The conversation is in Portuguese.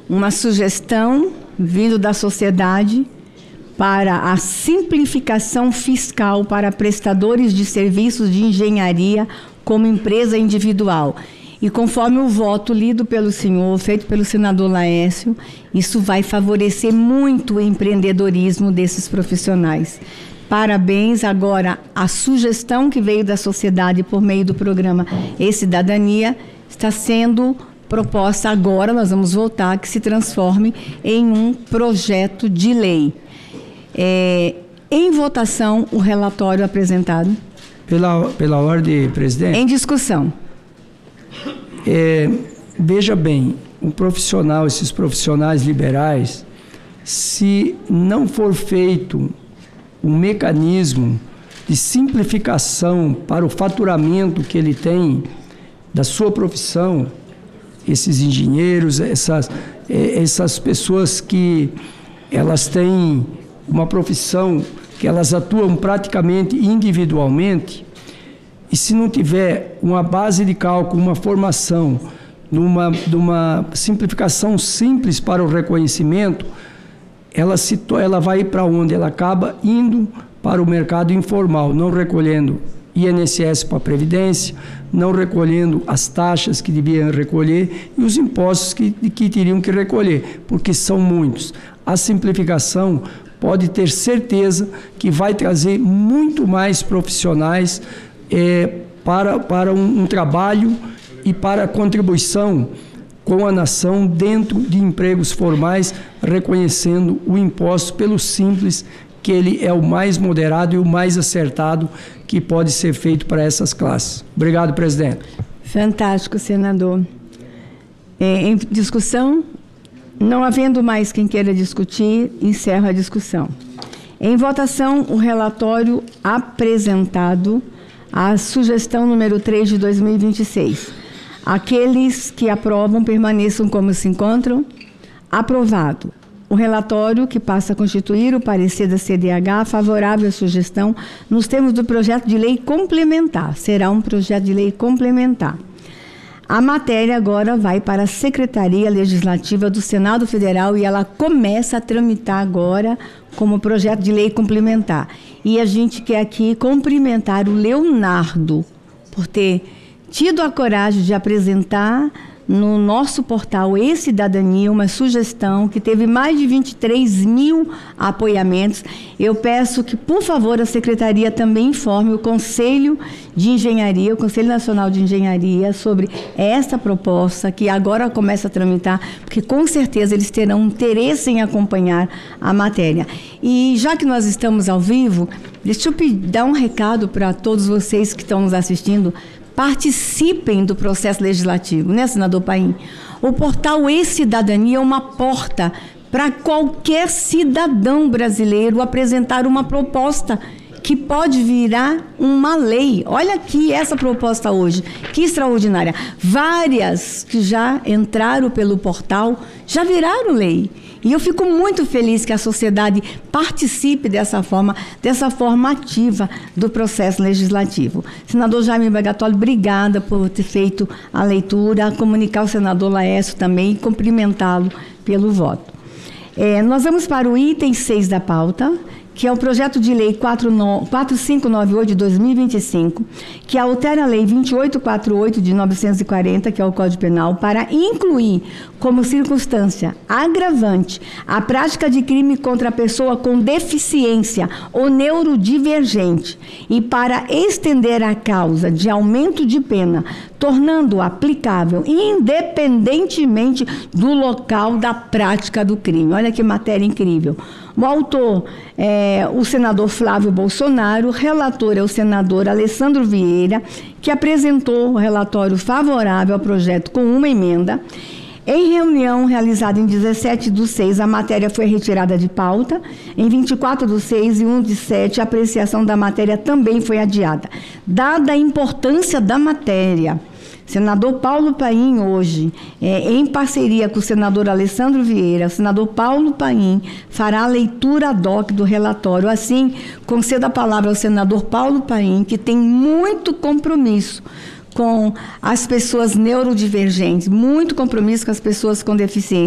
uma sugestão vindo da sociedade para a simplificação fiscal para prestadores de serviços de engenharia como empresa individual. E conforme o voto lido pelo senhor, feito pelo senador Laércio, isso vai favorecer muito o empreendedorismo desses profissionais. Parabéns. Agora, a sugestão que veio da sociedade por meio do programa E-Cidadania está sendo proposta agora, nós vamos votar, que se transforme em um projeto de lei. Em votação, o relatório apresentado. Pela ordem, presidente. Em discussão. Veja bem, esses profissionais liberais, se não for feito um mecanismo de simplificação para o faturamento que ele tem da sua profissão, esses engenheiros, essas pessoas que elas têm uma profissão que elas atuam praticamente individualmente, e se não tiver uma base de cálculo, uma formação, de uma simplificação simples para o reconhecimento, ela vai para onde? Ela acaba indo para o mercado informal, não recolhendo INSS para a Previdência, não recolhendo as taxas que deviam recolher e os impostos que teriam que recolher, porque são muitos. A simplificação pode ter certeza que vai trazer muito mais profissionais para um trabalho e para a contribuição com a nação dentro de empregos formais, reconhecendo o imposto pelo simples, que ele é o mais moderado e o mais acertado que pode ser feito para essas classes. Obrigado, presidente. Fantástico, senador. Em discussão, não havendo mais quem queira discutir, encerro a discussão. Em votação, o relatório apresentado, a sugestão número 3 de 2026. Aqueles que aprovam permaneçam como se encontram. Aprovado. O relatório que passa a constituir o parecer da CDH favorável à sugestão nos termos do projeto de lei complementar. Será um projeto de lei complementar. A matéria agora vai para a Secretaria Legislativa do Senado Federal e ela começa a tramitar agora como projeto de lei complementar. E a gente quer aqui cumprimentar o Leonardo por ter tido a coragem de apresentar no nosso portal E-Cidadania uma sugestão que teve mais de 23 mil apoiamentos. Eu peço que, por favor, a Secretaria também informe o Conselho de Engenharia, o Conselho Nacional de Engenharia, sobre essa proposta que agora começa a tramitar, porque com certeza eles terão interesse em acompanhar a matéria. E já que nós estamos ao vivo, deixa eu dar um recado para todos vocês que estão nos assistindo. Participem do processo legislativo, né, senador Paim? O portal E-Cidadania é uma porta para qualquer cidadão brasileiro apresentar uma proposta que pode virar uma lei. Olha aqui essa proposta hoje, que extraordinária. Várias que já entraram pelo portal já viraram lei. E eu fico muito feliz que a sociedade participe dessa forma ativa do processo legislativo. Senador Jaime Bagatoli, obrigada por ter feito a leitura, comunicar ao senador Laércio também e cumprimentá-lo pelo voto. Nós vamos para o item 6 da pauta, que é o projeto de lei 4598 de 2025, que altera a lei 2848 de 1940, que é o Código Penal, para incluir como circunstância agravante a prática de crime contra a pessoa com deficiência ou neurodivergente e para estender a causa de aumento de pena, tornando-o aplicável independentemente do local da prática do crime. Olha que matéria incrível. O autor é o senador Flávio Bolsonaro, o relator é o senador Alessandro Vieira, que apresentou o relatório favorável ao projeto com uma emenda. Em reunião realizada em 17/6, a matéria foi retirada de pauta. Em 24/6 e 1/7, a apreciação da matéria também foi adiada. Dada a importância da matéria, senador Paulo Paim, hoje, em parceria com o senador Alessandro Vieira, o senador Paulo Paim fará a leitura ad hoc do relatório. Assim, concedo a palavra ao senador Paulo Paim, que tem muito compromisso com as pessoas neurodivergentes, muito compromisso com as pessoas com deficiência.